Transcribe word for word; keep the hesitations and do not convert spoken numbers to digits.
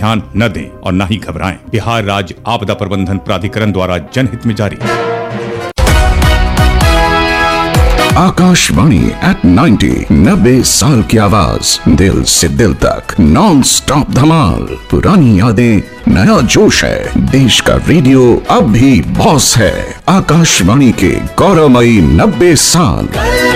ध्यान न दें और न ही घबराएं। बिहार राज्य आपदा प्रबंधन प्राधिकरण द्वारा जनहित में जारी। आकाशवाणी एट नाइन्टी, नब्बे साल की आवाज, दिल से दिल तक, नॉन स्टॉप धमाल। पुरानी यादें, नया जोश है, देश का रेडियो अब भी बॉस है। आकाशवाणी के गौरवमयी नब्बे साल।